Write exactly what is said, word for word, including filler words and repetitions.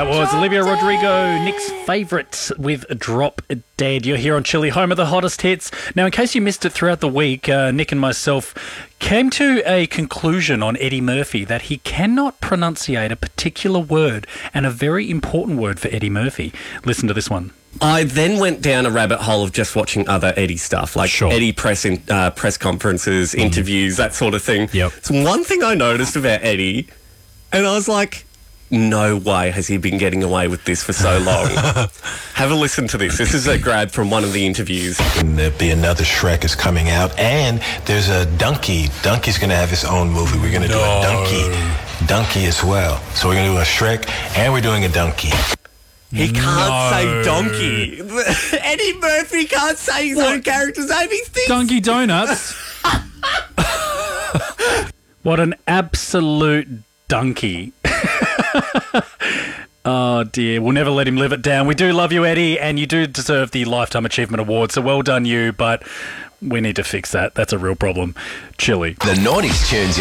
That was Olivia Rodrigo, Nick's favourite with Drop Dead. You're here on Chili, home of the hottest hits. Now, in case you missed it throughout the week, uh, Nick and myself came to a conclusion on Eddie Murphy that he cannot pronunciate a particular word, and a very important word for Eddie Murphy. Listen to this one. I then went down a rabbit hole of just watching other Eddie stuff, like Sure. Eddie press in, uh, press conferences, interviews, that sort of thing. Yep. So one thing I noticed about Eddie, and I was like, no way has he been getting away with this for so long. Have a listen to this. This is a grab from one of the interviews. And there'll be another Shrek is coming out, and there's a Donkey. Donkey's going to have his own movie. We're going to do a Donkey. Donkey as well. So we're going to do a Shrek, and we're doing a Donkey. He can't No. say donkey. Eddie Murphy can't say his own character's name. He thinks... Donkey Donuts. What an absolute donkey. Oh, dear. We'll never let him live it down. We do love you, Eddie, and you do deserve the Lifetime Achievement Award, so well done you, but we need to fix that. That's a real problem. Chili. The nineties tunes you